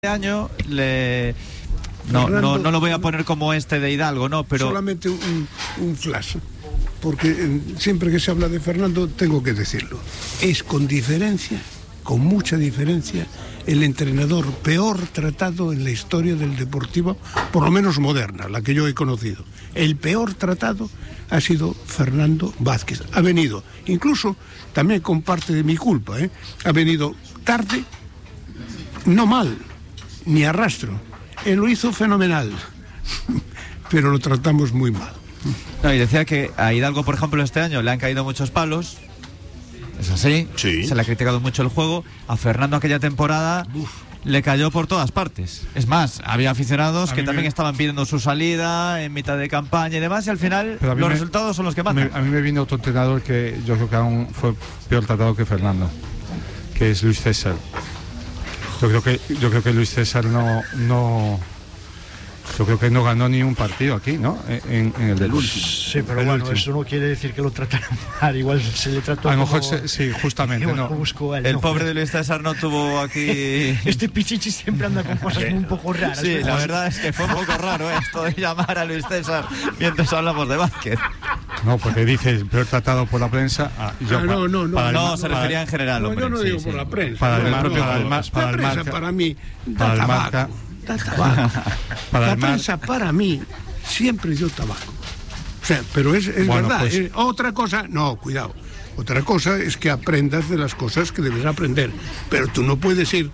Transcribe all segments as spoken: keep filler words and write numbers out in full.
año le no, Fernando, no, no lo voy a poner como este de Hidalgo, no, pero solamente un, un flash, porque eh, siempre que se habla de Fernando tengo que decirlo, es con diferencia, con mucha diferencia, el entrenador peor tratado en la historia del Deportivo, por lo menos moderna, la que yo he conocido. El peor tratado ha sido Fernando Vázquez. Ha venido, incluso también con parte de mi culpa, ¿eh? ha venido tarde, no mal, ni arrastro. Él lo hizo fenomenal, pero lo tratamos muy mal. no, y decía que a Hidalgo, por ejemplo, este año le han caído muchos palos. Es así, sí. Se le ha criticado mucho el juego. A Fernando aquella temporada Uf. le cayó por todas partes. Es más, había aficionados a que también me... estaban pidiendo su salida en mitad de campaña y demás, y al final los me... resultados son los que matan. Me, a mí me vino otro entrenador que yo creo que aún fue peor tratado que Fernando, que es Luis César. Yo creo que yo creo que Luis César no no yo creo que no ganó ni un partido aquí, ¿no? En, en el del último. Sí, pero el bueno, último. Eso no quiere decir que lo trataran mal. Igual se le trató a lo como... mejor se, sí, justamente. Bueno, no. él, el no. pobre de Luis César no tuvo aquí. Este Pichichi siempre anda con cosas un poco raras. Sí, ¿verdad? la verdad es que fue un poco raro esto de llamar a Luis César mientras hablamos de básquet. No, porque dice el peor tratado por la prensa. Ah, yo, ah, no, no, no. Para no, el, se refería para, en general. No, hombre, yo no sí, digo sí. por la prensa. Para el, el, mar, propio, para el, mar, para la el prensa marca, para mí da para tabaco. El marca, da tabaco. Para la el mar, prensa para mí siempre dio tabaco. O sea, pero es, es bueno, verdad. Pues... Eh, otra cosa, no, cuidado. Otra cosa es que aprendas de las cosas que debes aprender. Pero tú no puedes ir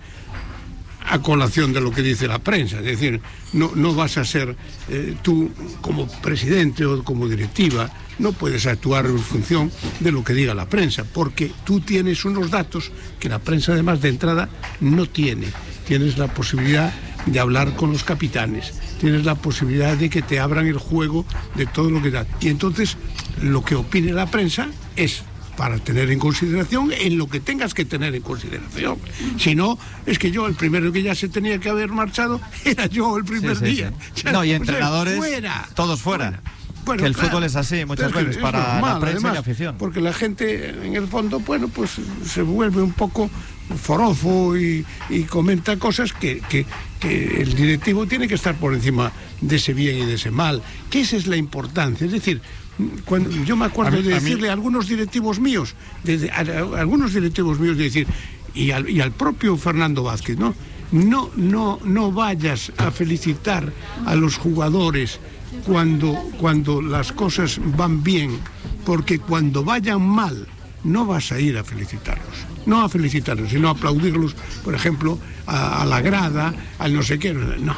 a colación de lo que dice la prensa. Es decir, no, no vas a ser eh, tú como presidente o como directiva, no puedes actuar en función de lo que diga la prensa, porque tú tienes unos datos que la prensa además de entrada no tiene. Tienes la posibilidad de hablar con los capitanes, tienes la posibilidad de que te abran el juego de todo lo que da. Y entonces lo que opine la prensa es para tener en consideración en lo que tengas que tener en consideración. Si no, es que yo, el primero que ya se tenía que haber marchado, era yo el primer sí, sí, día. Sí. Ya, no, y o entrenadores, sea, fuera, todos fuera. fuera. Bueno, que el claro, fútbol es así muchas veces es para normal, la prensa además, y la afición. Porque la gente, en el fondo, bueno, pues se vuelve un poco forofo y, y comenta cosas que, que, que el directivo tiene que estar por encima de ese bien y de ese mal. Que esa es la importancia. Es decir, cuando yo me acuerdo a mí, de decirle a, mí... a algunos directivos míos, de, a, a algunos directivos míos de decir, y al, y al propio Fernando Vázquez, ¿no? No, no, no vayas a felicitar a los jugadores cuando, cuando las cosas van bien, porque cuando vayan mal no vas a ir a felicitarlos, no a felicitarlos, sino a aplaudirlos, por ejemplo, a, a la grada, al no sé qué, no.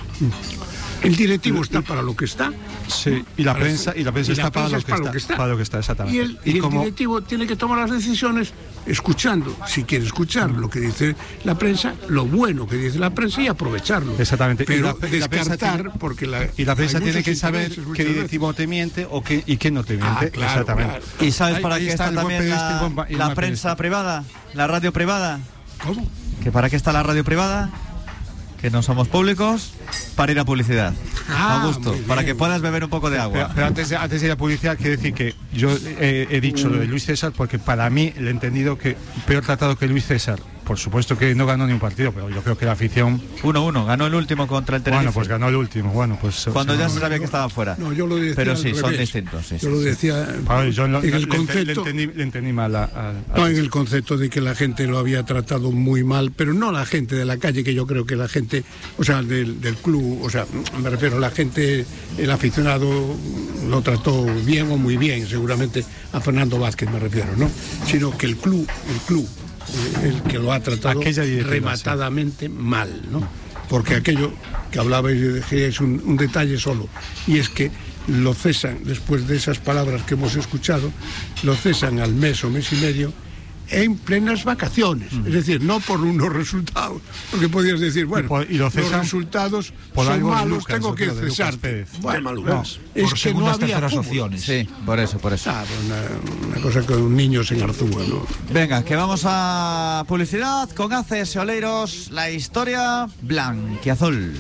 El directivo está para lo que está. Sí, y la prensa, y la prensa y está la prensa para, lo que, para, está, lo que está. para lo que está, exactamente. Y el, y y el como... directivo tiene que tomar las decisiones escuchando, si quiere escuchar lo que dice la prensa, lo bueno que dice la prensa y aprovecharlo. Exactamente. Pero y la, descartar, tiene, porque la... Y la prensa tiene que saber qué directivo te miente o qué, y qué no te miente. Ah, claro, exactamente. Claro. ¿Y sabes ahí, para ahí qué está, está también la, buen, la prensa privada? La radio privada. ¿Cómo? ¿Que para qué está la radio privada? Que no somos públicos, para ir a publicidad. Ah, a gusto, para que puedas beber un poco de agua. Pero, pero antes, de, antes de ir a publicidad, quiero decir que yo he, he dicho lo de Luis César porque para mí le he entendido que peor tratado que Luis César. Por supuesto que no ganó ni un partido, pero yo creo que la afición... uno uno, ganó el último contra el Tenerife. Bueno, pues ganó el último, bueno, pues... Cuando o sea, ya no, se sabía que estaba fuera. No, yo lo decía pero al sí, revés. son distintos. Sí, yo sí, lo sí. decía Vale, yo lo, en el le, concepto... Le entendí, le entendí mal a, a, a No, en el concepto de que la gente lo había tratado muy mal, pero no la gente de la calle, que yo creo que la gente, o sea, del, del club, o sea, me refiero a la gente, el aficionado lo trató bien o muy bien, seguramente a Fernando Vázquez me refiero, ¿no? Sino que el club, el club, el que lo ha tratado rematadamente mal, ¿no? Porque aquello que hablabais y decíais un, un detalle solo, y es que lo cesan, después de esas palabras que hemos escuchado, lo cesan al mes o mes y medio en plenas vacaciones, mm. es decir, no por unos resultados, porque podías decir, bueno, y por, y lo cesan, los resultados son malos, Lucas, tengo que cesarte. Bueno, no, es por que no había terceras opciones. Sí, por eso, por eso. Ah, una, una cosa con niños en Arzúa, ¿no? Venga, que vamos a publicidad con A C S Oleiros, la historia blanquiazul.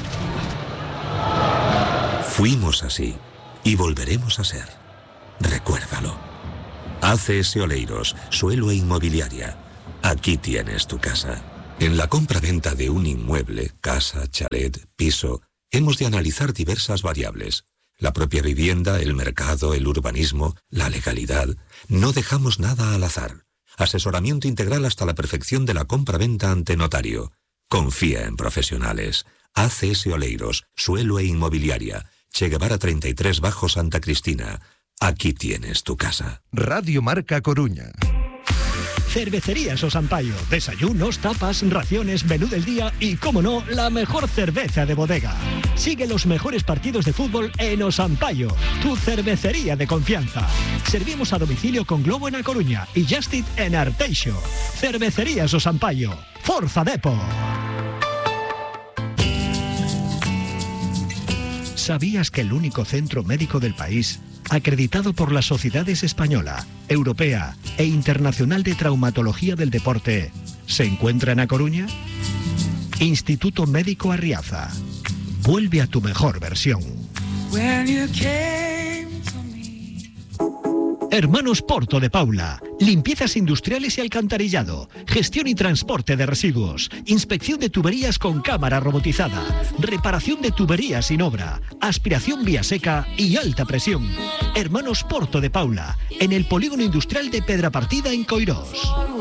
Fuimos así y volveremos a ser. Recuérdalo. A C S Oleiros, suelo e inmobiliaria. Aquí tienes tu casa. En la compra-venta de un inmueble, casa, chalet, piso, hemos de analizar diversas variables. La propia vivienda, el mercado, el urbanismo, la legalidad. No dejamos nada al azar. Asesoramiento integral hasta la perfección de la compra-venta ante notario. Confía en profesionales. A C S Oleiros, Suelo e Inmobiliaria. Che Guevara treinta y tres Bajo Santa Cristina. Aquí tienes tu casa. Radio Marca Coruña. Cervecerías O Sampaio. Desayunos, tapas, raciones, menú del día y, como no, la mejor cerveza de bodega. Sigue los mejores partidos de fútbol en O Sampaio, tu cervecería de confianza. Servimos a domicilio con Globo en A Coruña y Justit en Arteixo. Cervecerías O Sampaio. Forza Depo. ¿Sabías que el único centro médico del país, acreditado por las sociedades española, europea e internacional de traumatología del deporte, se encuentra en A Coruña? Instituto Médico Arriaza. Vuelve a tu mejor versión. Hermanos Porto de Paula. Limpiezas industriales y alcantarillado. Gestión y transporte de residuos. Inspección de tuberías con cámara robotizada. Reparación de tuberías sin obra. Aspiración vía seca y alta presión. Hermanos Porto de Paula. En el polígono industrial de Pedrapartida en Coirós.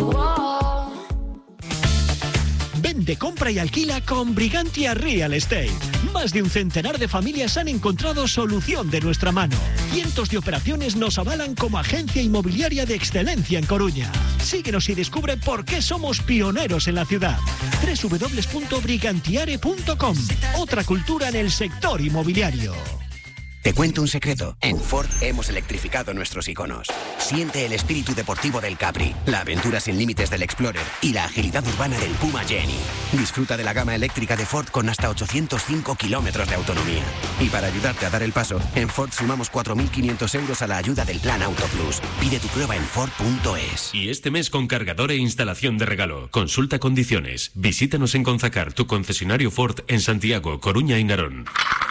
Vende, compra y alquila con Brigantia Real Estate. Más de un centenar de familias han encontrado solución de nuestra mano. Cientos de operaciones nos avalan como agencia inmobiliaria de excelencia en Coruña. Síguenos y descubre por qué somos pioneros en la ciudad. doble u doble u doble u punto brigantiare punto com. Otra cultura en el sector inmobiliario. Te cuento un secreto. En Ford hemos electrificado nuestros iconos. Siente el espíritu deportivo del Capri, la aventura sin límites del Explorer y la agilidad urbana del Puma Jenny. Disfruta de la gama eléctrica de Ford con hasta ochocientos cinco kilómetros de autonomía. Y para ayudarte a dar el paso, en Ford sumamos cuatro mil quinientos euros a la ayuda del Plan Auto Plus. Pide tu prueba en Ford punto es. Y este mes con cargador e instalación de regalo. Consulta condiciones. Visítanos en Conzacar, tu concesionario Ford en Santiago, Coruña y Narón.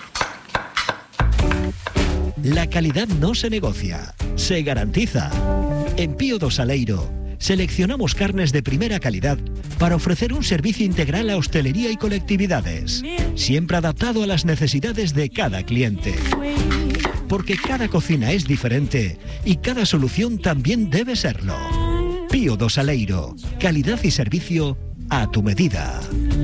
La calidad no se negocia, se garantiza. En Pío do Saleiro seleccionamos carnes de primera calidad para ofrecer un servicio integral a hostelería y colectividades, siempre adaptado a las necesidades de cada cliente. Porque cada cocina es diferente y cada solución también debe serlo. Pío do Saleiro, calidad y servicio a tu medida.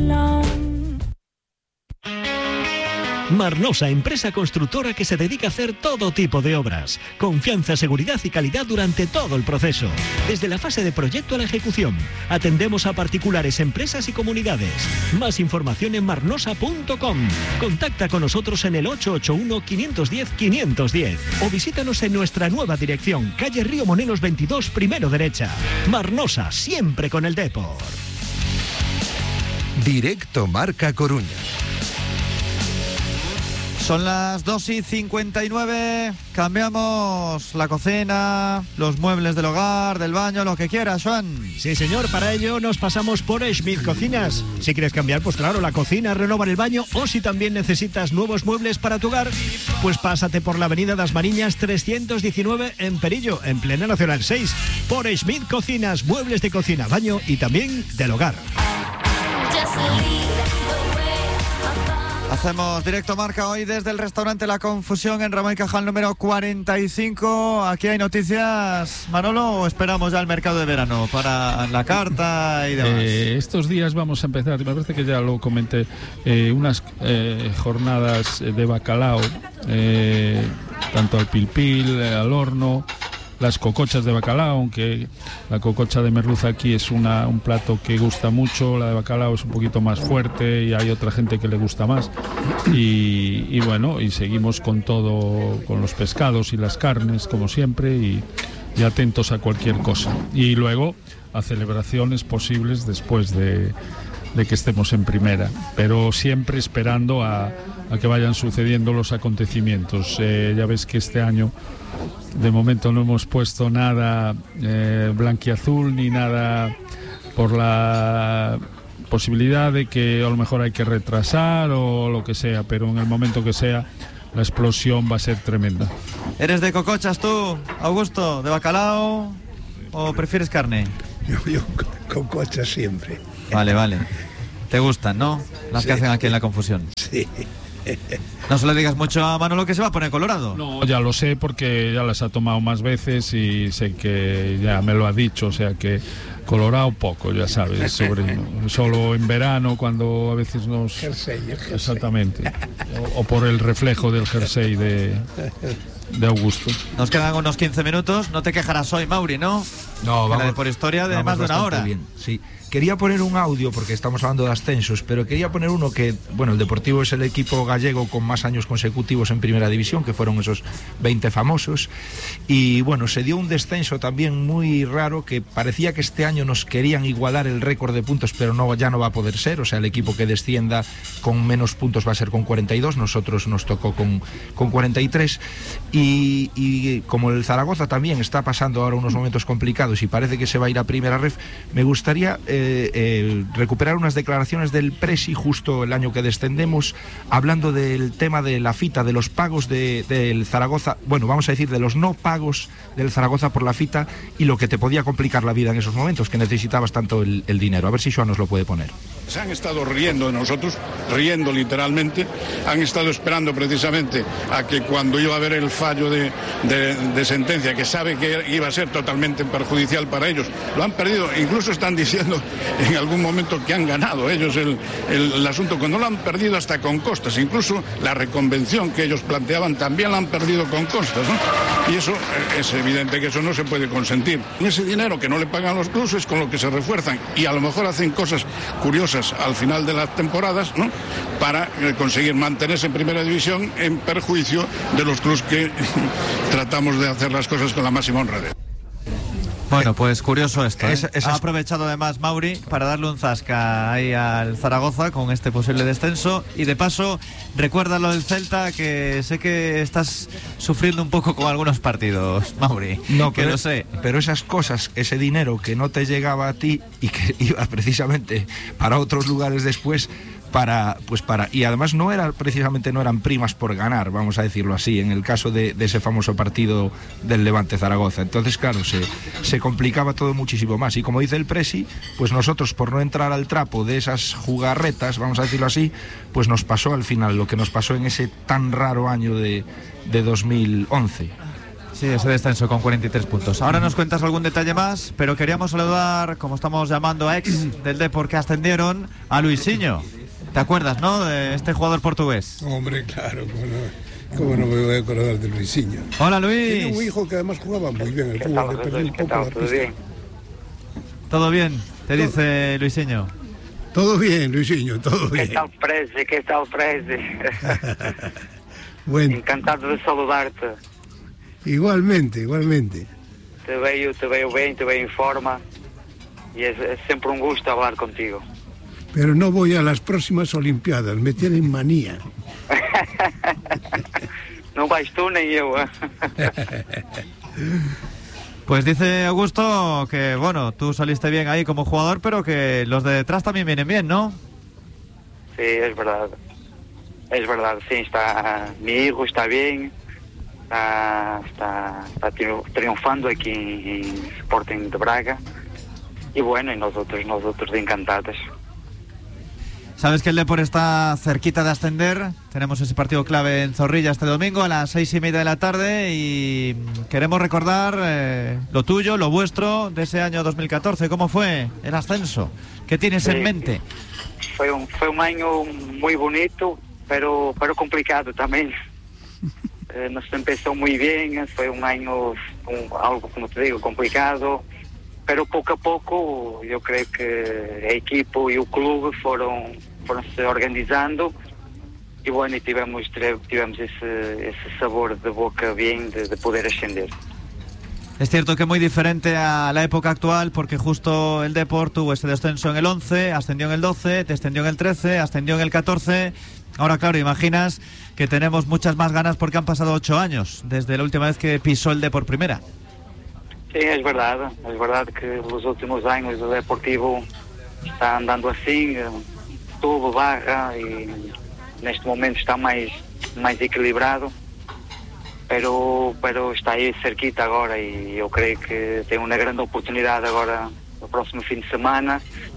Marnosa, empresa constructora que se dedica a hacer todo tipo de obras. Confianza, seguridad y calidad durante todo el proceso. Desde la fase de proyecto a la ejecución. Atendemos a particulares, empresas y comunidades. Más información en marnosa punto com. Contacta con nosotros en el ocho ocho uno, cinco uno cero, cinco uno cero o visítanos en nuestra nueva dirección, calle Río Monelos veintidós, primero derecha. Marnosa, siempre con el Depor. Directo Marca Coruña. Son las dos y cincuenta y nueve, cambiamos la cocina, los muebles del hogar, del baño, lo que quieras, Joan. Sí, señor, para ello nos pasamos por Schmidt Cocinas. Si quieres cambiar, pues claro, la cocina, renovar el baño, o si también necesitas nuevos muebles para tu hogar, pues pásate por la avenida Das Mariñas trescientos diecinueve en Perillo, en plena Nacional seis. Por Schmidt Cocinas, muebles de cocina, baño y también del hogar. Hacemos directo Marca hoy desde el restaurante La Confusión en Ramón y Cajal número cuarenta y cinco. Aquí hay noticias, Manolo, o esperamos ya el mercado de verano para la carta y demás. Eh, estos días vamos a empezar, me parece que ya lo comenté, eh, unas eh, jornadas de bacalao, eh, tanto al pilpil, al horno, las cocochas de bacalao, aunque la cococha de merluza aquí es una, un plato que gusta mucho, la de bacalao es un poquito más fuerte y hay otra gente que le gusta más. Y, y bueno, y seguimos con todo, con los pescados y las carnes, como siempre, y, y atentos a cualquier cosa. Y luego a celebraciones posibles después de, de que estemos en primera, pero siempre esperando a, a que vayan sucediendo los acontecimientos. Eh, ya ves que este año de momento no hemos puesto nada eh, blanquiazul ni nada por la posibilidad de que a lo mejor hay que retrasar o lo que sea, pero en el momento que sea la explosión va a ser tremenda. ¿Eres de cocochas tú, Augusto, de bacalao o prefieres carne? Yo, yo cocochas siempre. Vale, vale. ¿Te gustan, no? Las sí. que hacen aquí en La Confusión. Sí. No se lo digas mucho a Manolo que se va a poner colorado. No, ya lo sé porque ya las ha tomado más veces y sé que ya me lo ha dicho, o sea que colorado poco, ya sabes, sobre solo en verano cuando a veces nos... Jersey, el jersey. Exactamente. O, o por el reflejo del jersey de, de Augusto. Nos quedan unos quince minutos, no te quejarás hoy, Mauri, ¿no? No, vamos. De por historia de más de una hora. Bien, sí. Quería poner un audio, porque estamos hablando de ascensos, pero quería poner uno que, bueno, el Deportivo es el equipo gallego con más años consecutivos en Primera División, que fueron esos veinte famosos, y bueno, se dio un descenso también muy raro, que parecía que este año nos querían igualar el récord de puntos, pero no, ya no va a poder ser, o sea, el equipo que descienda con menos puntos va a ser con cuarenta y dos, nosotros nos tocó con, con cuarenta y tres, y, y como el Zaragoza también está pasando ahora unos momentos complicados y parece que se va a ir a Primera Ref, me gustaría... Eh, Eh, eh, recuperar unas declaraciones del Presi justo el año que descendemos, hablando del tema de la fita, de los pagos de, del Zaragoza, bueno, vamos a decir de los no pagos del Zaragoza por la fita y lo que te podía complicar la vida en esos momentos, que necesitabas tanto el, el dinero. A ver si Joan nos lo puede poner. Se han estado riendo de nosotros, riendo literalmente, han estado esperando precisamente a que cuando iba a haber el fallo de, de, de sentencia, que sabe que iba a ser totalmente perjudicial para ellos, lo han perdido, incluso están diciendo en algún momento que han ganado ellos el, el, el asunto, cuando lo han perdido hasta con costas, incluso la reconvención que ellos planteaban también la han perdido con costas, ¿no? Y eso es evidente que eso no se puede consentir. Ese dinero que no le pagan los clubes es con lo que se refuerzan y a lo mejor hacen cosas curiosas al final de las temporadas, ¿no? Para conseguir mantenerse en Primera División en perjuicio de los clubes que tratamos de hacer las cosas con la máxima honradez. Bueno, pues curioso esto, ¿eh? Esa, esa... Ha aprovechado además Mauri para darle un zasca ahí al Zaragoza con este posible descenso y de paso recuerda lo del Celta, que sé que estás sufriendo un poco con algunos partidos, Mauri. No, que pero, lo sé. Pero esas cosas, ese dinero que no te llegaba a ti y que iba precisamente para otros lugares después, para, pues para, y además no era precisamente no eran primas por ganar, vamos a decirlo así, en el caso de, de ese famoso partido del Levante Zaragoza. Entonces, claro, se, se complicaba todo muchísimo más. Y como dice el Presi, pues nosotros, por no entrar al trapo de esas jugarretas, vamos a decirlo así, pues nos pasó al final lo que nos pasó en ese tan raro año de, de dos mil once. Sí, ese descenso con cuarenta y tres puntos. Ahora nos cuentas algún detalle más, pero queríamos saludar, como estamos llamando a ex del Depor que ascendieron, a Luisinho. ¿Te acuerdas, no, de este jugador portugués? Hombre, claro, cómo no, cómo no me voy a acordar de Luisinho. Hola, Luis. Tenía un hijo que además jugaba muy bien el fútbol, le perdí un poco la pista. Bien? ¿Todo bien? Te todo, dice Luisinho. Todo bien, Luisinho, todo bien. ¿Qué tal, Presi? ¿Qué tal, Presi? Bueno. Encantado de saludarte. Igualmente, igualmente. Te veo, te veo bien, te veo en forma y es, es siempre un gusto hablar contigo. Pero no voy a las próximas Olimpiadas, me tienen manía. No vais tú ni yo. ¿eh? Pues dice Augusto que, bueno, tú saliste bien ahí como jugador, pero que los de detrás también vienen bien, ¿no? Sí, es verdad. Es verdad, sí, está, mi hijo está bien, está, está, está triunfando aquí en Sporting de Braga. Y bueno, y nosotros, nosotros encantados. Sabes que el Depor está cerquita de ascender. Tenemos ese partido clave en Zorrilla este domingo a las seis y media de la tarde y queremos recordar eh, lo tuyo, lo vuestro de ese año dos mil catorce. ¿Cómo fue el ascenso? ¿Qué tienes sí, en mente? Fue un, fue un año muy bonito, pero, pero complicado también. eh, nos empezó muy bien, fue un año, un, algo, como te digo, complicado. Pero pouco a pouco eu creio que a equipa e o clube foram, foram se organizando e bueno, e tivemos, tivemos esse, esse sabor de boca bien de, de poder ascender. Es cierto que muy diferente a la época actual porque justo el Depor tuvo ese descenso en el once, ascendió en el doce, descendió en el trece, ascendió en el catorce. Ahora claro, imaginas que tenemos muchas más ganas porque han pasado ocho años desde la última vez que pisó el Depor Primera. Sí, es verdad, es verdad que los últimos años el Deportivo está andando así, tubo, barra y neste momento está mais, mais equilibrado, pero, pero está aí cerquita agora e eu creio que tem uma grande oportunidade agora no próximo fim de semana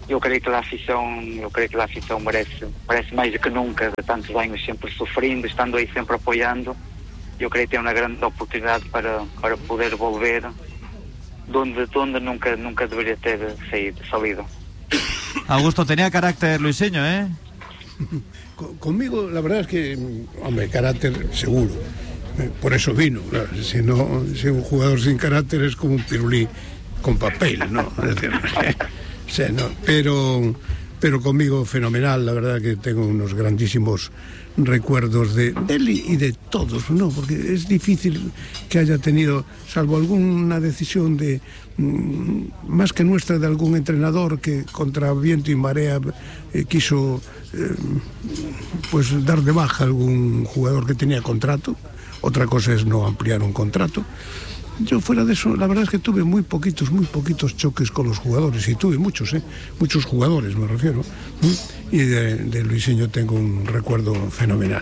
eu creio que a afição, eu creio que a afição merece, merece mais do que nunca, de tantos anos sempre sofrendo, estando aí sempre apoiando. Eu creio que tem uma grande oportunidade para, para poder volver donde, donde nunca, nunca debería ter saído, salido. Augusto, tenía carácter Luisinho, ¿eh? Conmigo, la verdad es que, hombre, carácter seguro. Por eso vino, claro. Si no, si un jugador sin carácter es como un pirulí con papel, ¿no? Es decir, o sea, no, pero, pero conmigo fenomenal, la verdad que tengo unos grandísimos recuerdos de, de él y de todos, ¿no? Porque es difícil que haya tenido, salvo alguna decisión de mmm, más que nuestra, de algún entrenador que contra viento y marea eh, quiso eh, pues dar de baja a algún jugador que tenía contrato. Otra cosa es no ampliar un contrato. Yo fuera de eso, la verdad es que tuve muy poquitos, muy poquitos choques con los jugadores, y tuve muchos, ¿eh? Muchos jugadores me refiero, ¿eh? Y de, de Luisinho tengo un recuerdo fenomenal.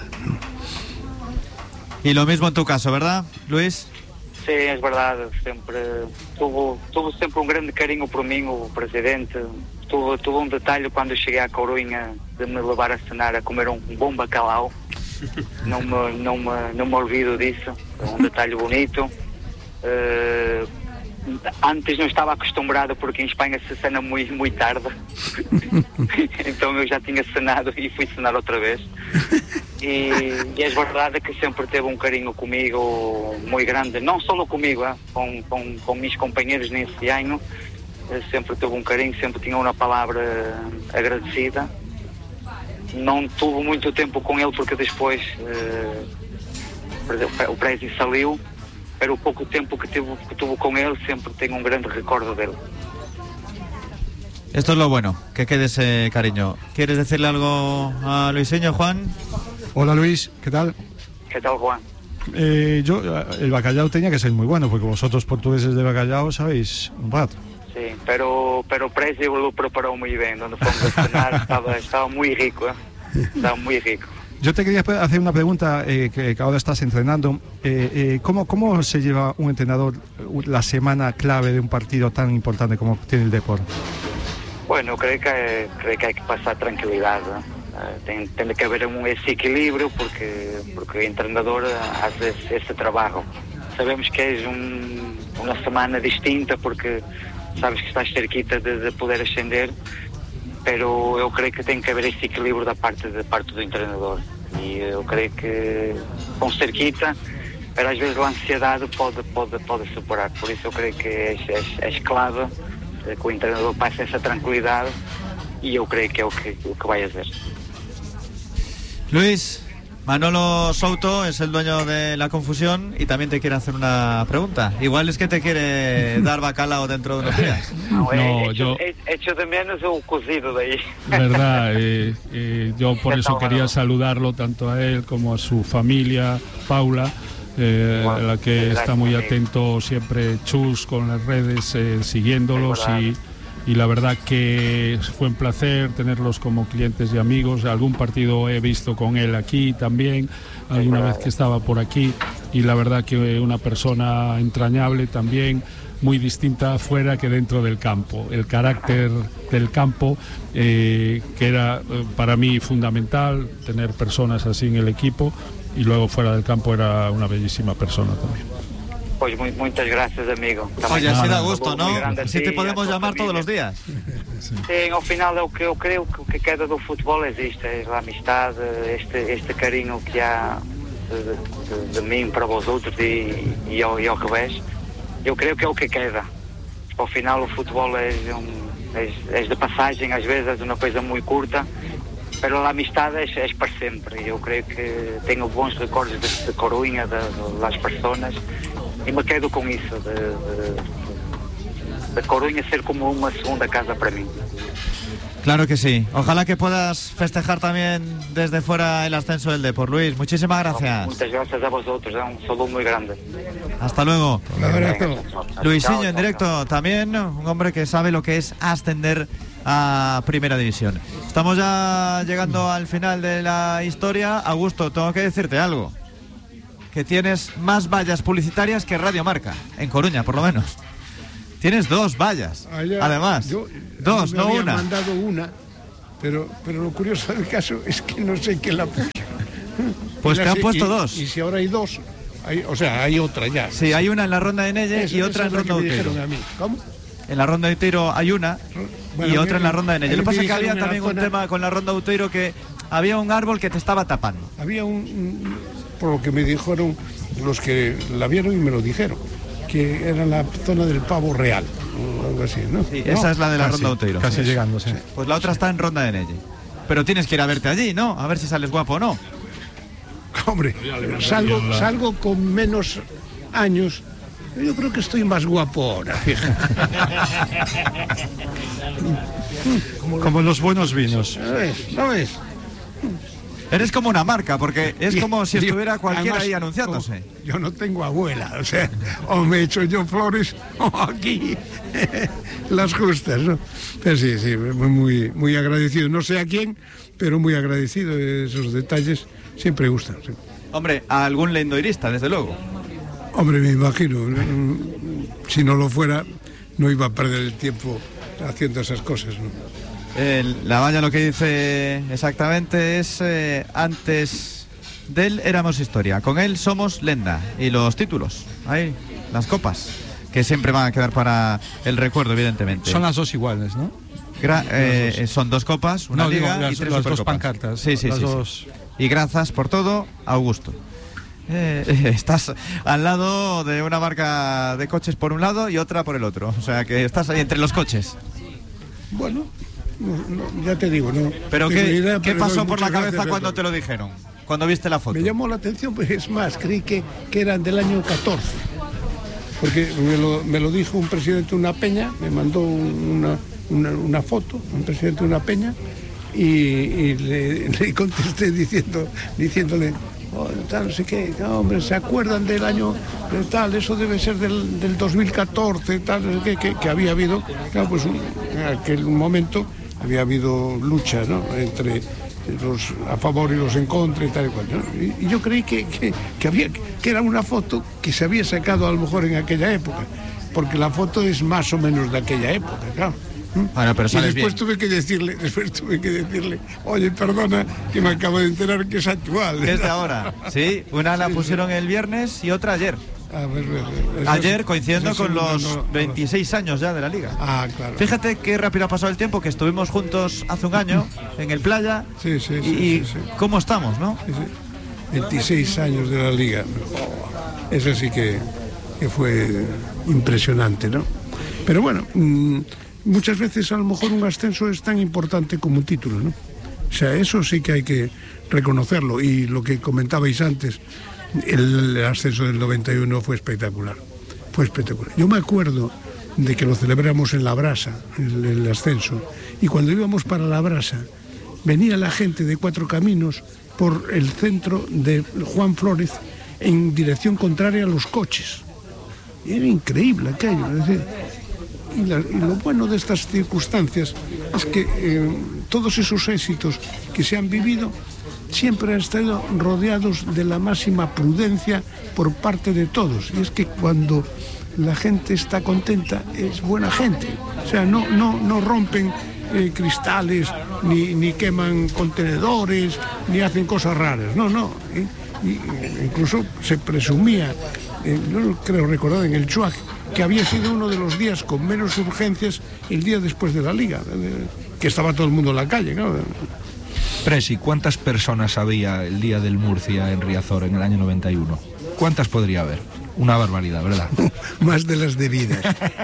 Y lo mismo en tu caso, ¿verdad, Luis? Sí, es verdad, sempre tuvo, tuvo sempre um grande carinho por mim, o presidente. Tuvo, tuvo um detalhe quando cheguei à Corunha de me levar a cenar a comer um bom bacalhau. Não me, não me, não me olvido disso, é um detalhe bonito. Uh, antes não estava acostumado porque em Espanha se cena muito, muito tarde. Então eu já tinha cenado e fui cenar outra vez. E, e é verdade que sempre teve um carinho comigo muito grande, não só comigo, eh, com, com, com meus companheiros nesse ano. Sempre teve um carinho, sempre tinha uma palavra agradecida. Não tive muito tempo com ele porque depois uh, o Prezi saiu. Pero o pouco tempo que tuve, que tuve con él siempre tengo un grande recuerdo de él. Esto es lo bueno, que quede ese cariño. ¿Quieres decirle algo a Luisinho, Juan? Hola Luis, ¿qué tal? ¿Qué tal, Juan? Eh, yo, el bacalao tenía que ser muy bueno, porque vosotros portugueses de bacalao sabéis un rato. Sí, pero, pero Prezi lo preparó muy bien. Donde fuimos a cenar estaba, estaba muy rico, ¿eh? Estaba muy rico. Yo te quería hacer una pregunta, eh, que, que ahora estás entrenando. Eh, eh, ¿cómo, ¿Cómo se lleva un entrenador la semana clave de un partido tan importante como tiene el Depor? Bueno, creo que, creo que hay que pasar tranquilidad, ¿no? Uh, tem, tem que haber un, ese equilibrio porque, porque el entrenador hace ese, ese trabajo. Sabemos que es un, una semana distinta porque sabes que estás cerquita de, de poder ascender, pero eu creio que tem que haver esse equilíbrio da parte, da parte do treinador. E eu creio que com cerquita, pero às vezes a ansiedade pode, pode, pode superar. Por isso eu creio que é, é, é clave que o treinador passe essa tranquilidade e eu creio que é o que, o que vai fazer. Luis, Manolo Souto es el dueño de La Confusión y también te quiere hacer una pregunta. Igual es que te quiere dar bacalao dentro de unos días. No, no hecho, yo... Hecho de menos un cocido de ahí. Verdad, eh, eh, yo por eso quería saludarlo tanto a él como a su familia, Paula, eh, bueno, a la que está muy atento siempre Chus con las redes, eh, siguiéndolos y... y la verdad que fue un placer tenerlos como clientes y amigos. Algún partido he visto con él aquí también, alguna vez que estaba por aquí, y la verdad que una persona entrañable también, muy distinta fuera que dentro del campo. El carácter del campo, eh, que era para mí fundamental, tener personas así en el equipo, y luego fuera del campo era una bellísima persona también. Pues muy, muchas gracias, amigo. Oye, así da gusto, ¿no? Si te podemos llamar todos los días. Sí, ao final é o que eu creio que o que queda do futebol existe, é a amistade, este, este carinho que há de, de, de mim para vós outros e, e, ao, e ao revés. Eu creio que é o que queda. Ao final o futebol é, um, é, é de passagem, às vezes é uma coisa muito curta, mas a amistade é, é para sempre. Eu creio que tenho bons recordos de, de Corunha, de, de, das pessoas. E me quedo com isso, de, de, de Coruña ser como una segunda casa para mí. Claro que sí. Ojalá que puedas festejar también desde fuera el ascenso del Depor. Luis, muchísimas gracias. Muchas gracias a vosotros, un saludo muy grande. Hasta luego. Un abrazo. Luisinho en directo también, un hombre que sabe lo que es ascender a Primera División. Estamos ya llegando al final de la historia. Augusto, tengo que decirte algo. Que tienes más vallas publicitarias que Radio Marca, en Coruña por lo menos. Tienes dos vallas, Allá, además. Yo, dos, me no había una. mandado una, pero, pero lo curioso del caso es que no sé quién la puso. Pues te han sé, puesto y, dos. Y si ahora hay dos, hay, o sea, hay otra ya. Sí, hay una en la ronda de Nelle Esa, y otra esa en es la ronda que de me dijeron Uteiro. a mí. ¿Cómo? En la ronda de Uteiro hay una Bueno, y otra me- en la ronda de Nelle. a Lo mí que pasa me es que había dijeron en la también un zona- tema con la ronda de Uteiro, que había un árbol que te estaba tapando. Había un, un- por lo que me dijeron los que la vieron y me lo dijeron, que era la zona del Pavo Real, o algo así, ¿no? Sí, ¿No? esa es la de la Casi, ronda de Uteiro. casi Sí. llegando, sí. Pues la otra está en ronda de Nelle. Pero tienes que ir a verte allí, ¿no? A ver si sales guapo o no. Hombre, salgo, salgo con menos años. Yo creo que estoy más guapo ahora, fíjate. Como los buenos vinos. ¿No ves? ¿No ves? Eres como una marca, porque es como si Yo- estuviera cualquiera además, ahí anunciándose. como Yo no tengo abuela, o sea, o me echo yo flores o aquí las justas, ¿no? Pero sí, sí, muy, muy, muy agradecido. No sé a quién, pero muy agradecido. Esos detalles siempre gustan. Sí. Hombre, a algún lendoirista, desde luego. Hombre, me imagino, mm, si no lo fuera, no iba a perder el tiempo haciendo esas cosas, ¿no? El- la valla lo que dice exactamente es eh, antes de él éramos historia, con él somos lenda. Y los títulos, ahí, las copas, que siempre van a quedar para el recuerdo, evidentemente. Son las dos iguales, ¿no? Gra- eh, Las dos. son dos copas, una No, digo, liga las- y tres las dos supercopas. pancartas, Sí, sí, las sí, sí. dos. Y gracias por todo, Augusto. Eh, estás al lado de una marca de coches por un lado y otra por el otro. O sea que estás ahí entre los coches. Bueno, no, no, ya te digo, ¿no? Pero tengo ¿qué, idea, ¿qué pero pasó doy por la muchas cabeza gracias a cuando todos. te lo dijeron? Cuando viste la foto. Me llamó la atención, pues es más, creí que, que eran del año catorce. Porque me lo, me lo dijo un presidente de una peña, me mandó una, una, una foto, un presidente de una peña, y, y le, le contesté diciendo, diciéndole, oh, tal, no sé qué, no, hombre, ¿se acuerdan del año de tal? Eso debe ser del, del dos mil catorce, tal, no sé qué, que, que había habido, claro, pues un- en aquel momento había habido lucha, ¿no?, entre los a favor y los en contra y tal y cual, ¿no? Y, y yo creí que, que, que había, que era una foto que se había sacado a lo mejor en aquella época, porque la foto es más o menos de aquella época, claro. Bueno, pero Y sales después bien. tuve que decirle, después tuve que decirle, oye, perdona, que me acabo de enterar que es actual. ¿Qué es de ahora? Sí, una la pusieron el viernes y otra ayer. A ver, ver, ver, eso- Ayer coincidiendo eso con no- los no- no- veintiséis años ya de la liga. Ah, claro. Fíjate qué rápido ha pasado el tiempo, que estuvimos juntos hace un año en el playa. Sí, sí, y sí, y sí, sí. cómo estamos, ¿no? Sí, sí. veintiséis años de la liga. Oh, eso sí que, que fue impresionante, ¿no? Pero bueno, mmm, muchas veces a lo mejor un ascenso es tan importante como un título, ¿no? O sea, eso sí que hay que reconocerlo. Y lo que comentabais antes, el, el ascenso del noventa y uno fue espectacular. Fue espectacular. Yo me acuerdo de que lo celebramos en La Brasa, el, el ascenso, y cuando íbamos para La Brasa, venía la gente de Cuatro Caminos por el centro de Juan Flórez en dirección contraria a los coches. Era increíble aquello. Es decir, y, la- y lo bueno de estas circunstancias es que eh, todos esos éxitos que se han vivido siempre han estado rodeados de la máxima prudencia por parte de todos. Y es que cuando la gente está contenta es buena gente. O sea, no, no, no rompen eh, cristales, ni, ni queman contenedores, ni hacen cosas raras. No, no. ¿eh? Y, eh, incluso se presumía, eh, yo creo recordar en el Chuac, que había sido uno de los días con menos urgencias el día después de la Liga, eh, que estaba todo el mundo en la calle, ¿no? Presi, ¿cuántas personas había el día del Murcia en Riazor en el año noventa y uno? ¿Cuántas podría haber? Una barbaridad, ¿verdad? Más de las debidas.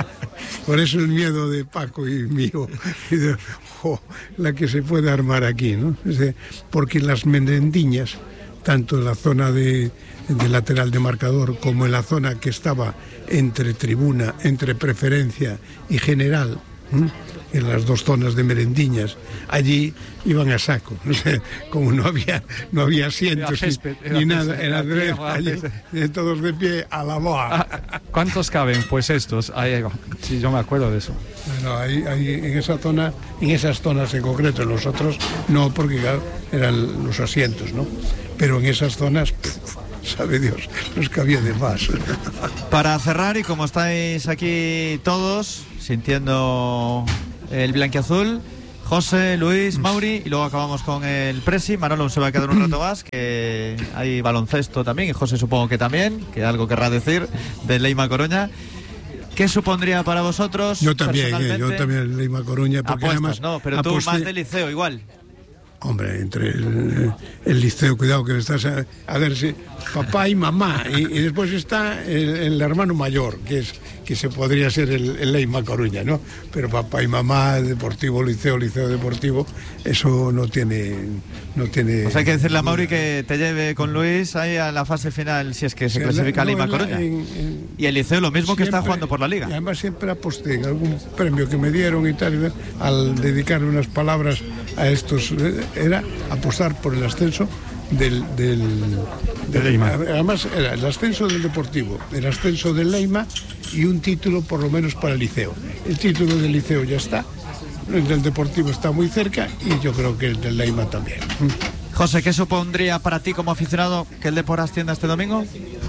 Por eso el miedo de Paco y mío, y de, jo, la que se puede armar aquí, ¿no? Es de- porque las merendiñas, tanto en la zona de, de lateral de marcador como en la zona que estaba entre tribuna, entre preferencia y general, ¿m? En las dos zonas de merendiñas, allí iban a saco. O sea, como no había no había asientos Era césped, ni, era ni nada, césped, era era de- tierra, allí, césped. eh, todos de pie a la boa. Ah, ¿cuántos caben? Pues estos. Ahí, sí, yo me acuerdo de eso. Bueno, ahí, ahí, en esa zona, en esas zonas en concreto, en los otros no, porque claro, eran los asientos, ¿no? Pero en esas zonas, pff, sabe Dios los que había de más. Para cerrar, y como estáis aquí todos sintiendo el blanquiazul, José, Luis, Mauri, y luego acabamos con el Presi. Manolo se va a quedar un rato más, que hay baloncesto también, y José supongo que también, que algo querrá decir del Leima Coruña. ¿Qué supondría para vosotros? Yo también, eh, yo también el Leima Coruña, porque apuestas, además... no, pero tú aposté... más del Liceo igual. Hombre, entre el, el Liceo, cuidado que estás a, a ver si papá y mamá, y, y después está el, el hermano mayor, que es que se podría ser el, el Leima Coruña, ¿no? Pero papá y mamá, Deportivo Liceo, Liceo Deportivo, eso no tiene, no tiene. Pues hay que decirle a Mauri que te lleve con Luis ahí a la fase final, si es que se sí, clasifica no, Leima la, Coruña. En, en, y el Liceo lo mismo siempre, que está jugando por la Liga. Y además siempre aposté en algún premio que me dieron y tal, al dedicarle unas palabras a estos, era apostar por el ascenso del, del, del Leima. Además era el ascenso del Deportivo, el ascenso del Leima y un título por lo menos para el Liceo. El título del Liceo ya está, el del Deportivo está muy cerca y yo creo que el del Leima también. José, ¿qué supondría para ti como aficionado que el Depor ascienda este domingo?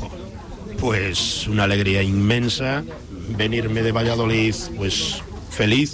Pues una alegría inmensa, venirme de Valladolid pues feliz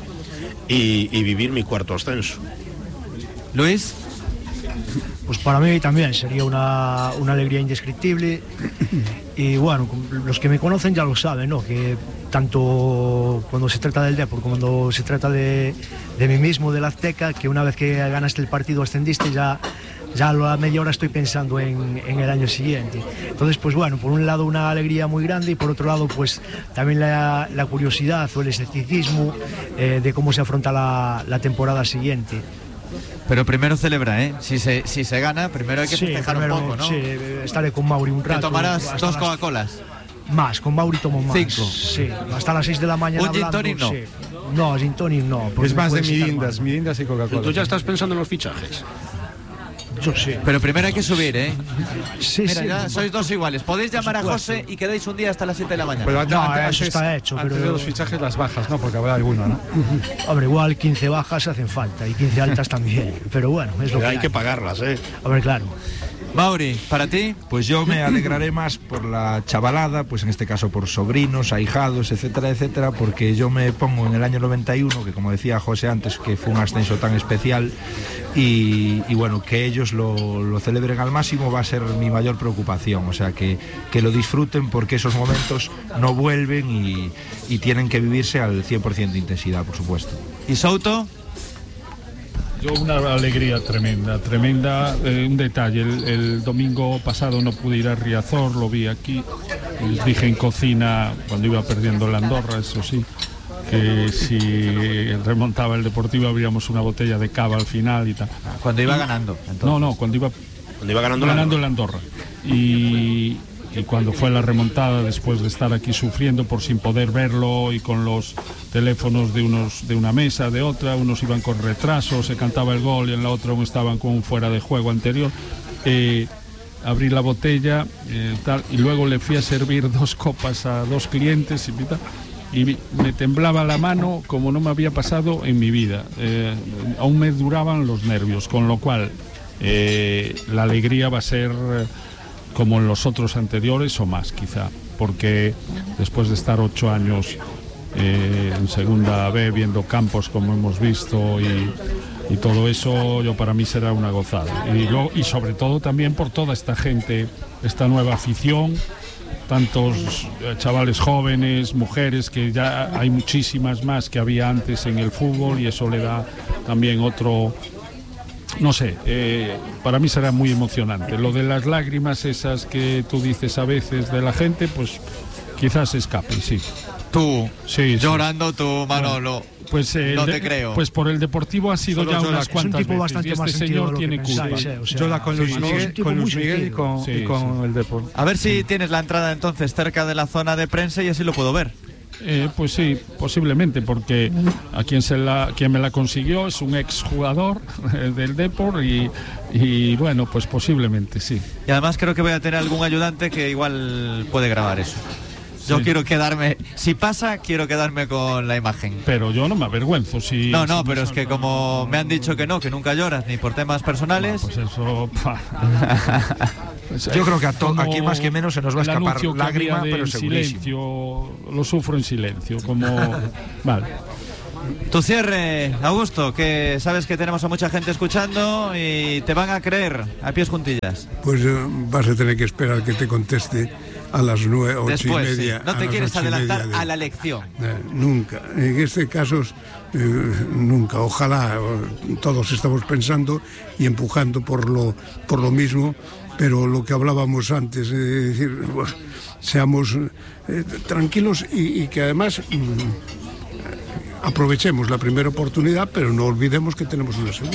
y, y vivir mi cuarto ascenso. Luis. Pues para mí también sería una, una alegría indescriptible y bueno, los que me conocen ya lo saben, ¿no? Que tanto cuando se trata del Depor como cuando se trata de, de mí mismo, del Azteca, que una vez que ganaste el partido ascendiste, ya, ya a la media hora estoy pensando en, en el año siguiente. Entonces pues bueno, por un lado una alegría muy grande y por otro lado pues también la, la curiosidad o el escepticismo eh, de cómo se afronta la, la temporada siguiente. Pero primero celebra, ¿eh? Si se, si se gana, primero hay que sí, festejar primero, un poco, ¿no? Sí, estaré con Mauri un rato. ¿Te tomarás dos Coca-Colas? Más, con Mauri tomo más. Cinco. Sí, hasta las seis de la mañana. ¿Un gin tonic no? Sí. No, gin tonic no. Es más de mirindas, mirindas y Coca-Cola. ¿Tú ya estás pensando en los fichajes? Yo sí. Pero primero hay que subir, ¿eh? Sí, Mira, sí. ya sois dos iguales. Podéis llamar a José y quedáis un día hasta las siete de la mañana. Pero antes, no, antes, eso está hecho. Antes pero... de los fichajes, las bajas, ¿no? Porque habrá alguno, ¿no? Hombre, igual quince bajas hacen falta y quince altas también. Pero bueno, es lo pero que hay, hay que pagarlas, ¿eh? Hombre, claro. Mauri, ¿para ti? Pues yo me alegraré más por la chavalada, pues en este caso por sobrinos, ahijados, etcétera, etcétera, porque yo me pongo en el año noventa y uno, que como decía José antes, que fue un ascenso tan especial, y, y bueno, que ellos lo, lo celebren al máximo va a ser mi mayor preocupación, o sea, que, que lo disfruten porque esos momentos no vuelven y, y tienen que vivirse al cien por ciento de intensidad, por supuesto. ¿Y Souto? Yo una alegría tremenda, tremenda. Eh, un detalle, el, el domingo pasado no pude ir a Riazor, lo vi aquí. Les dije en cocina, cuando iba perdiendo la Andorra, eso sí, que si remontaba el Deportivo habríamos una botella de cava al final y tal. Cuando iba ganando. Entonces. No, no, cuando iba, cuando iba ganando, ganando el Andorra. Y... y cuando fue la remontada, después de estar aquí sufriendo por sin poder verlo y con los teléfonos de unos de una mesa, de otra, unos iban con retraso, se cantaba el gol y en la otra aún estaban con un fuera de juego anterior, eh, abrí la botella eh, tal, y luego le fui a servir dos copas a dos clientes y, tal, y me temblaba la mano como no me había pasado en mi vida, eh, aún me duraban los nervios, con lo cual eh, la alegría va a ser como en los otros anteriores o más quizá, porque después de estar ocho años eh, en segunda B viendo campos como hemos visto y, y todo eso, yo para mí será una gozada y, lo, y sobre todo también por toda esta gente, esta nueva afición, tantos chavales jóvenes, mujeres, que ya hay muchísimas más que había antes en el fútbol y eso le da también otro... No sé, eh, para mí será muy emocionante. Lo de las lágrimas esas que tú dices a veces de la gente, pues quizás escape, sí. Tú, sí, llorando sí. tú, Manolo. Bueno, pues eh, no te de, creo. Pues por el Deportivo ha sido Solo ya lloras. unas cuantas es un tipo veces. bastante Y este más señor tiene culpa. Pensáis, eh, o sea, Llora con Luis sí, Miguel, sí, con Luis Miguel y con, sí, y con sí. el Depor. A ver si tienes la entrada entonces cerca de la zona de prensa y así lo puedo ver. Eh, pues sí, posiblemente, porque a quien se la, quien me la consiguió es un exjugador del Depor y, y bueno, pues posiblemente sí. Y además creo que voy a tener algún ayudante que igual puede grabar eso. Yo Sí. quiero quedarme, si pasa, quiero quedarme con la imagen. Pero yo no me avergüenzo si... No, no, si pero me es que salta- como me han dicho que no, que nunca lloras, ni por temas personales... Pues eso... pa. Pues, Yo creo que a to- como aquí más que menos se nos va a el escapar anuncio que lágrima, había pero del segurísimo. silencio, lo sufro en silencio, como... Vale. Tu cierre, Augusto, que sabes que tenemos a mucha gente escuchando y te van a creer a pies juntillas. Pues eh, vas a tener que esperar que te conteste a las nueve, ocho Después, y sí. media. No a te las quieres ocho y adelantar media de- a la lección. Eh, nunca. En este caso, eh, nunca. Ojalá eh, todos estamos pensando y empujando por lo, por lo mismo, pero lo que hablábamos antes, es decir, bueno, seamos eh, tranquilos y, y que además mm, aprovechemos la primera oportunidad, pero no olvidemos que tenemos una segunda.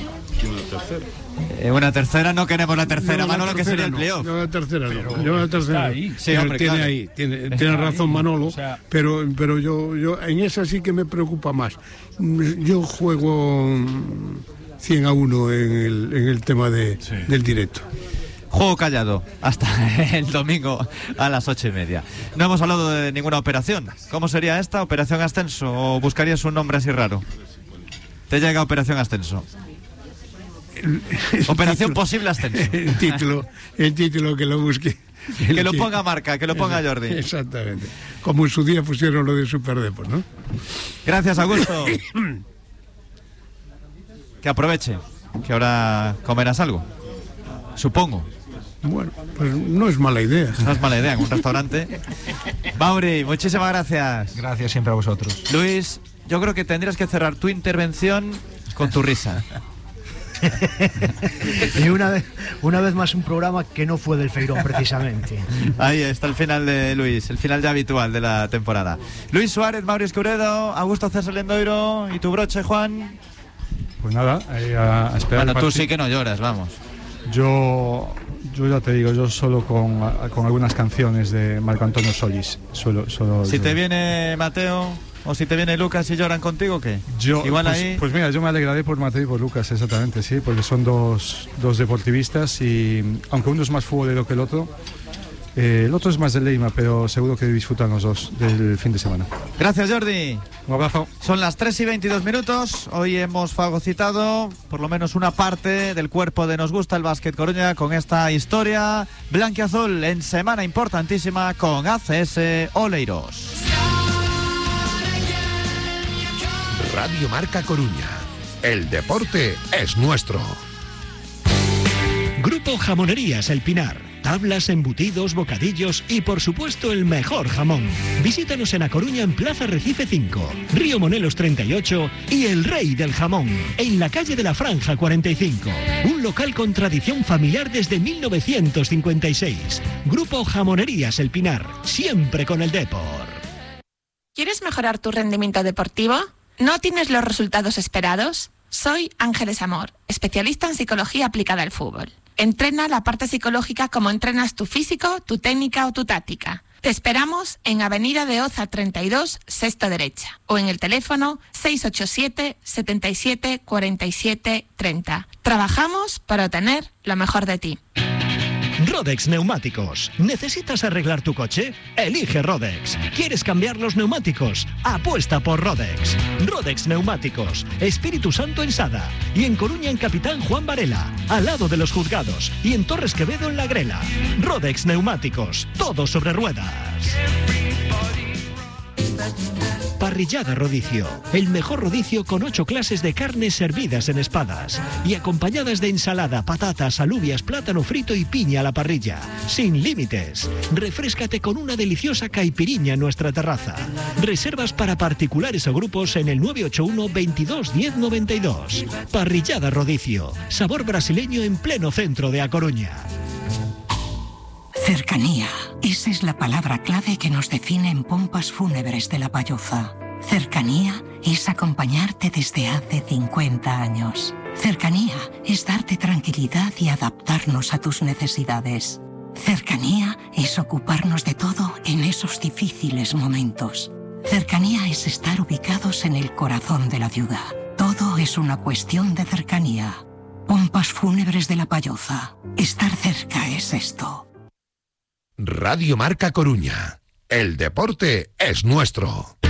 Eh, una tercera, no queremos la tercera, Yo la Manolo, que sería tercera el no, playoff. yo la tercera no, Pero yo la tercera está no. ahí. Sí, Pero hombre, tiene claro. ahí, tiene, Está tiene ahí. razón Manolo, O sea- pero, pero yo, yo en esa sí que me preocupa más. Yo juego cien a uno en el, en el tema de, del directo. Juego callado, hasta el domingo a las ocho y media. No hemos hablado de ninguna operación. ¿Cómo sería esta? ¿Operación Ascenso? ¿O buscarías un nombre así raro? Te llega Operación Ascenso. Operación título- Posible Ascenso. El título, el título que lo busque. El Que lo ponga Marca, que lo ponga Jordi. Exactamente. Como en su día pusieron lo de Superdeport, ¿no? Gracias, Augusto. Que aproveche, que ahora comerás algo. Supongo. Bueno, pues no es mala idea. No es mala idea, en un restaurante. Mauri, muchísimas gracias. Gracias siempre a vosotros. Luis, yo creo que tendrías que cerrar tu intervención con tu risa. Y una vez, una vez más un programa que no fue del Feirón precisamente. Ahí está el final de Luis, el final ya habitual de la temporada. Luis Suárez, Mauri Escuredo, Augusto César Lendoiro y tu broche, Juan. Pues nada, ahí a, a esperar. Bueno, el tú partido. sí que no lloras, vamos. Yo, yo ya te digo, yo solo con, con algunas canciones de Marco Antonio Solís. Solo, solo Si yo. te viene Mateo o si te viene Lucas y lloran contigo, ¿qué? Yo, Igual pues, ahí. pues mira, yo me alegraré por Mateo y por Lucas, exactamente, sí, porque son dos, dos deportivistas y aunque uno es más futbolero que el otro, eh, el otro es más de Leima, pero seguro que disfrutan los dos del fin de semana. Gracias, Jordi. Un abrazo. Son las tres y veintidós minutos. Hoy hemos fagocitado por lo menos una parte del cuerpo de Nos Gusta el Básquet Coruña con esta historia blanquiazul en semana importantísima con A C S Oleiros. Radio Marca Coruña. El deporte es nuestro. Grupo Jamonerías El Pinar. Tablas, embutidos, bocadillos y por supuesto el mejor jamón. Visítanos en A Coruña en Plaza Recife cinco, Río Monelos treinta y ocho y El Rey del Jamón, en la calle de la Franja cuarenta y cinco. Un local con tradición familiar desde mil novecientos cincuenta y seis. Grupo Jamonerías El Pinar, siempre con el Depor. ¿Quieres mejorar tu rendimiento deportivo? ¿No tienes los resultados esperados? Soy Ángeles Amor, especialista en psicología aplicada al fútbol. Entrena la parte psicológica como entrenas tu físico, tu técnica o tu táctica. Te esperamos en Avenida de Oza treinta y dos, sexta derecha, o en el teléfono seis ocho siete, setenta y siete, cuarenta y siete, treinta. Trabajamos para obtener lo mejor de ti. Rodex Neumáticos. ¿Necesitas arreglar tu coche? Elige Rodex. ¿Quieres cambiar los neumáticos? Apuesta por Rodex. Rodex Neumáticos. Espíritu Santo en Sada. Y en Coruña en Capitán Juan Varela. Al lado de los juzgados. Y en Torres Quevedo en La Grela. Rodex Neumáticos. Todo sobre ruedas. Parrillada Rodicio, el mejor rodicio con ocho clases de carnes servidas en espadas y acompañadas de ensalada, patatas, alubias, plátano frito y piña a la parrilla, sin límites. Refréscate con una deliciosa caipiriña en nuestra terraza. Reservas para particulares o grupos en el nueve ocho uno, veintidós, diez, noventa y dos. Parrillada Rodicio, sabor brasileño en pleno centro de A Coruña. Cercanía. Esa es la palabra clave que nos define en Pompas Fúnebres de La Payoza. Cercanía es acompañarte desde hace cincuenta años. Cercanía es darte tranquilidad y adaptarnos a tus necesidades. Cercanía es ocuparnos de todo en esos difíciles momentos. Cercanía es estar ubicados en el corazón de la ciudad. Todo es una cuestión de cercanía. Pompas Fúnebres de La Payoza. Estar cerca es esto. Radio Marca Coruña. El deporte es nuestro.